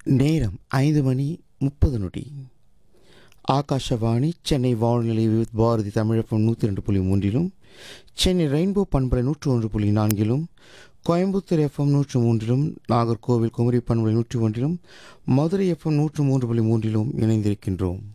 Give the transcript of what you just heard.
நேரம் 5:30 ஆகாஷவாணி சென்னை வானொலி பாரதி தமிழப்பம் 102.3 சென்னை ரெயின்போ பண்பலை 101.4 கோயம்புத்தூர் எஃப்எம் 103 நாகர்கோவில் குமரி பண்பலை 101 மதுரை எஃப்எம் 103.3 இணைந்திருக்கின்றோம்.